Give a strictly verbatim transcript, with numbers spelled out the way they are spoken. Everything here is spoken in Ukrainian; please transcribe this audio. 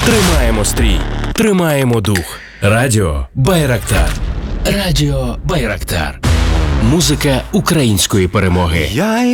Тримаємо стрій, тримаємо дух. Радіо Байрактар. Радіо Байрактар. Музика української перемоги. Я